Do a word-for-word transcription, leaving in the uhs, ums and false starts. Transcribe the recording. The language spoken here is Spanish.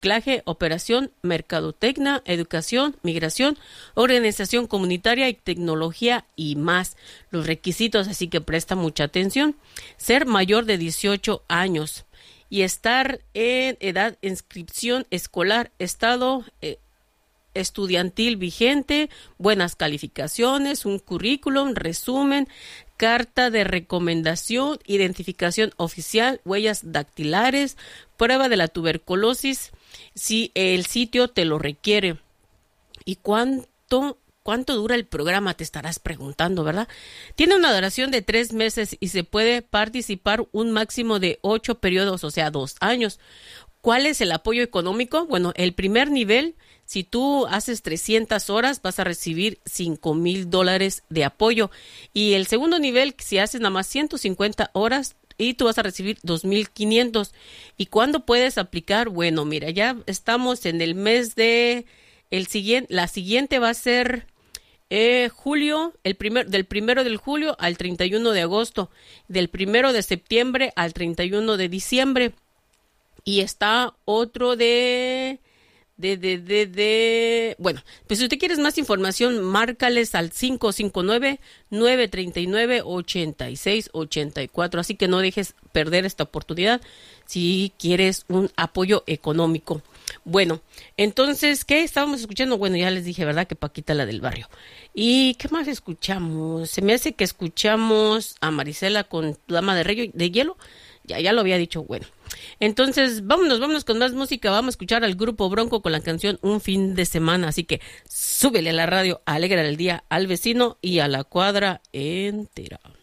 reciclaje, operación, mercadotecnia, educación, migración, organización comunitaria y tecnología y más. Los requisitos, así que presta mucha atención. Ser mayor de dieciocho años y estar en edad de inscripción escolar, estado eh, estudiantil vigente, buenas calificaciones, un currículum, resumen, carta de recomendación, identificación oficial, huellas dactilares, prueba de la tuberculosis, si el sitio te lo requiere. ¿Y cuánto, cuánto dura el programa? Te estarás preguntando, ¿verdad? Tiene una duración de tres meses y se puede participar un máximo de ocho periodos, o sea, dos años. ¿Cuál es el apoyo económico? Bueno, el primer nivel, si tú haces trescientas horas, vas a recibir cinco mil dólares de apoyo. Y el segundo nivel, si haces nada más ciento cincuenta horas, y tú vas a recibir dos mil quinientos. ¿Y cuándo puedes aplicar? Bueno, mira, ya estamos en el mes de... el siguiente, la siguiente va a ser eh, julio, el primer, del primero de julio al treinta y uno de agosto, del primero de septiembre al treinta y uno de diciembre. Y está otro de, de, de, de, de, bueno, pues si usted quiere más información, márcales al cinco cinco nueve, nueve tres nueve, ocho seis ocho cuatro. Así que no dejes perder esta oportunidad si quieres un apoyo económico. Bueno, entonces, ¿qué estábamos escuchando? Bueno, ya les dije, ¿verdad? Que Paquita, la del barrio. ¿Y qué más escuchamos? Se me hace que escuchamos a Marisela con Dama de, Rey, de Hielo. Ya, ya lo había dicho, bueno. Entonces, vámonos, vámonos con más música. Vamos a escuchar al Grupo Bronco con la canción Un Fin de Semana. Así que súbele a la radio, alegra el día al vecino y a la cuadra entera.